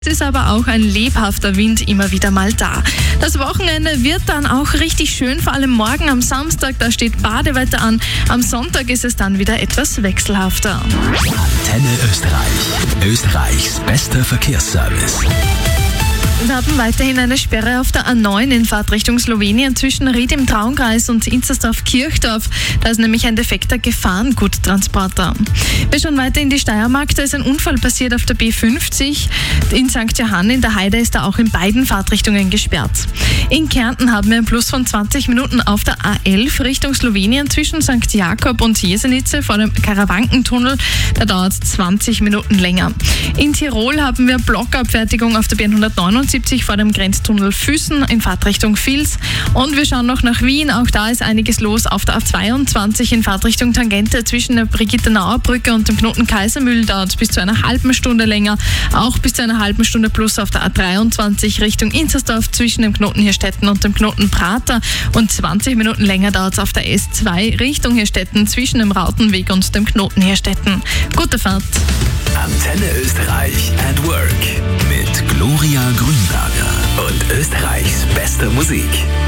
Es ist aber auch ein lebhafter Wind immer wieder mal da. Das Wochenende wird dann auch richtig schön, vor allem morgen am Samstag, da steht Badewetter an. Am Sonntag ist es dann wieder etwas wechselhafter. Antenne Österreich. Österreichs bester Verkehrsservice. Wir haben weiterhin eine Sperre auf der A9 in Fahrtrichtung Slowenien zwischen Ried im Traunkreis und Inzersdorf-Kirchdorf. Da ist nämlich ein defekter Gefahrguttransporter. Wir schauen weiter in die Steiermark. Da ist ein Unfall passiert auf der B50. In St. Johann in der Heide ist da auch in beiden Fahrtrichtungen gesperrt. In Kärnten haben wir einen Plus von 20 Minuten auf der A11 Richtung Slowenien zwischen St. Jakob und Jesenice vor dem Karawankentunnel. Da dauert es 20 Minuten länger. In Tirol haben wir Blockabfertigung auf der B179 vor dem Grenztunnel Füssen in Fahrtrichtung Vils. Und wir schauen noch nach Wien. Auch da ist einiges los auf der A22 in Fahrtrichtung Tangente zwischen der Brigitte-Nauer Brücke und dem Knoten Kaisermühl. Dauert es bis zu einer halben Stunde länger. Auch bis zu einer halben Stunde plus auf der A23 Richtung Inzersdorf zwischen dem Knoten Hirstetten und dem Knoten Prater. Und 20 Minuten länger dauert es auf der S2 Richtung Hirstetten zwischen dem Rautenweg und dem Knoten Hirstetten. Gute Fahrt! Antenne Österreich at Work mit Gloria Grünberger und Österreichs bester Musik.